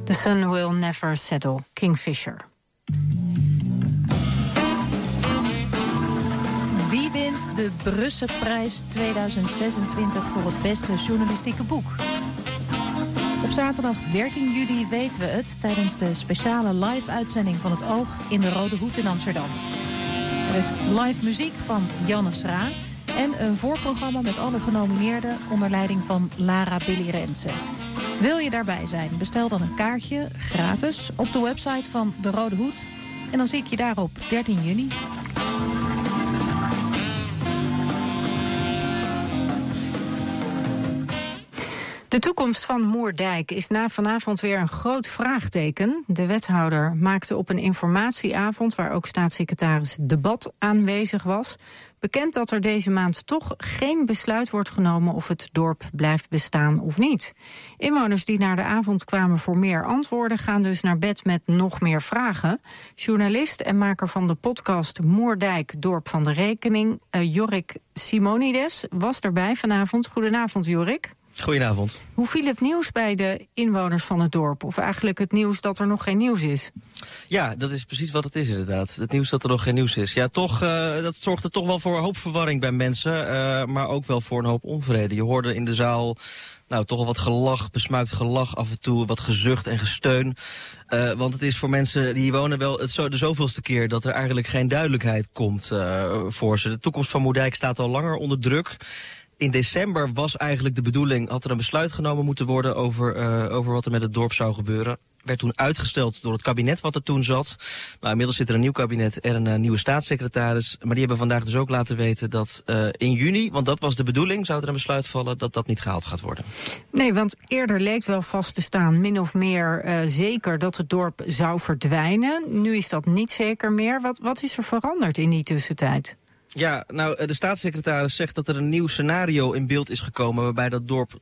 The sun will never settle, Kingfisher. Wie wint de Brusselprijs 2026 voor het beste journalistieke boek? Op zaterdag 13 juli weten we het tijdens de speciale live-uitzending van het Oog in de Rode Hoed in Amsterdam. Er is live muziek van Janne Schra en een voorprogramma met alle genomineerden onder leiding van Lara Billy Rensen. Wil je daarbij zijn? Bestel dan een kaartje, gratis, op de website van de Rode Hoed. En dan zie ik je daar op 13 juni. De toekomst van Moerdijk is na vanavond weer een groot vraagteken. De wethouder maakte op een informatieavond, waar ook staatssecretaris Debat aanwezig was, bekend dat er deze maand toch geen besluit wordt genomen of het dorp blijft bestaan of niet. Inwoners die naar de avond kwamen voor meer antwoorden gaan dus naar bed met nog meer vragen. Journalist en maker van de podcast Moerdijk, Dorp van de Rekening, Jorik Simonides, was erbij vanavond. Goedenavond, Jorik. Goedenavond. Hoe viel het nieuws bij de inwoners van het dorp? Of eigenlijk het nieuws dat er nog geen nieuws is? Ja, dat is precies wat het is inderdaad. Het nieuws dat er nog geen nieuws is. Ja, toch, dat zorgde toch wel voor een hoop verwarring bij mensen. Maar ook wel voor een hoop onvrede. Je hoorde in de zaal toch al wat gelach, besmuikt gelach af en toe. Wat gezucht en gesteun. Want het is voor mensen die hier wonen wel de zoveelste keer dat er eigenlijk geen duidelijkheid komt voor ze. De toekomst van Moerdijk staat al langer onder druk. In december was eigenlijk de bedoeling, had er een besluit genomen moeten worden over wat er met het dorp zou gebeuren. Werd toen uitgesteld door het kabinet wat er toen zat. Nou, inmiddels zit er een nieuw kabinet en een nieuwe staatssecretaris. Maar die hebben vandaag dus ook laten weten dat in juni, want dat was de bedoeling, zou er een besluit vallen dat niet gehaald gaat worden. Nee, want eerder leek wel vast te staan, min of meer zeker, dat het dorp zou verdwijnen. Nu is dat niet zeker meer. Wat is er veranderd in die tussentijd? Ja, de staatssecretaris zegt dat er een nieuw scenario in beeld is gekomen waarbij dat dorp